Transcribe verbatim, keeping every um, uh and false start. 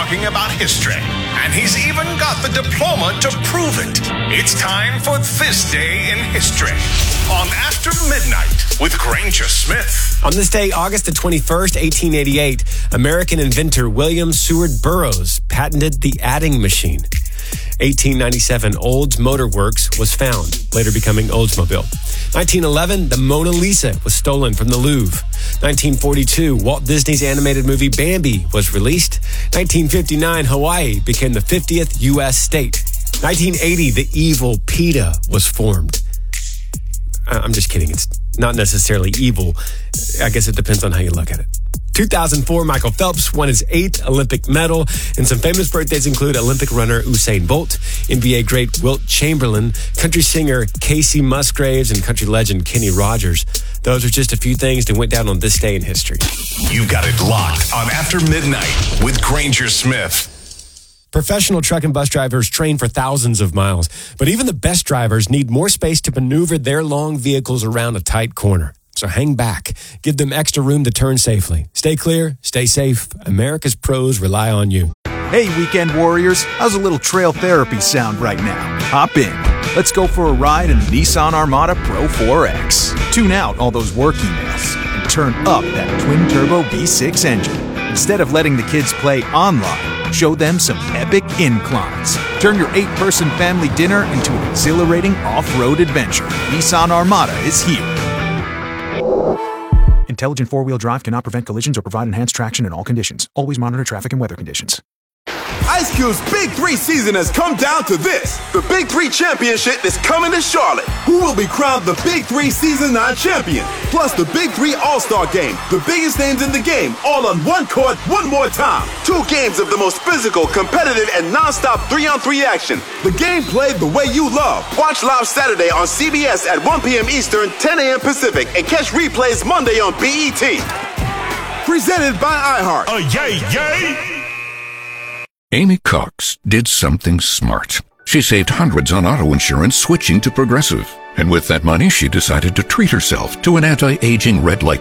talking about history, and he's even got the diploma to prove it. It's time for This Day in History on After Midnight with Granger Smith. On this day, August the twenty-first, eighteen eighty-eight, American inventor William Seward Burroughs patented the adding machine. eighteen ninety-seven, Olds Motor Works was found, later becoming Oldsmobile. nineteen eleven, the Mona Lisa was stolen from the Louvre. nineteen forty-two, Walt Disney's animated movie Bambi was released. nineteen fifty-nine, Hawaii became the fiftieth U S state. nineteen eighty, the evil PETA was formed. I'm just kidding. It's not necessarily evil. I guess it depends on how you look at it. two thousand four, Michael Phelps won his eighth Olympic medal, and some famous birthdays include Olympic runner Usain Bolt, N B A great Wilt Chamberlain, country singer Casey Musgraves, and country legend Kenny Rogers. Those are just a few things that went down on this day in history. You got it locked on After Midnight with Granger Smith. Professional truck and bus drivers train for thousands of miles, but even the best drivers need more space to maneuver their long vehicles around a tight corner. So hang back. Give them extra room to turn safely. Stay clear, stay safe. America's pros rely on you. Hey, weekend warriors. How's a little trail therapy sound right now? Hop in. Let's go for a ride in the Nissan Armada Pro four X. Tune out all those work emails and turn up that twin-turbo V six engine. Instead of letting the kids play online, show them some epic inclines. Turn your eight-person family dinner into an exhilarating off-road adventure. Nissan Armada is here. Intelligent four-wheel drive cannot prevent collisions or provide enhanced traction in all conditions. Always monitor traffic and weather conditions. Ice Cube's Big Three season has come down to this. The Big Three Championship is coming to Charlotte. Who will be crowned the Big Three Season nine champion? Plus the Big Three All-Star Game. The biggest names in the game, all on one court, one more time. Two games of the most physical, competitive, and non-stop three-on-three action. The game played the way you love. Watch live Saturday on C B S at one p.m. Eastern, ten a.m. Pacific, and catch replays Monday on B E T. Presented by iHeart. Oh, yay, yay! Amy Cox did something smart. She saved hundreds on auto insurance switching to Progressive. And with that money, she decided to treat herself to an anti-aging red light